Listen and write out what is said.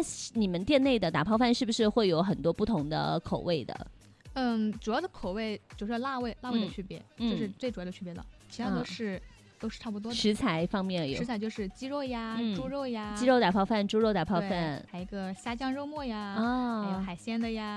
你们店内的打泡饭是不是会有很多不同的口味的？ 主要的口味就是辣味的区别，这是最主要的区别的，其他都是差不多的。 食材方面有， 食材就是鸡肉呀、猪肉呀， 鸡肉打泡饭、猪肉打泡饭， 还有一个虾酱肉末呀，还有海鲜的呀。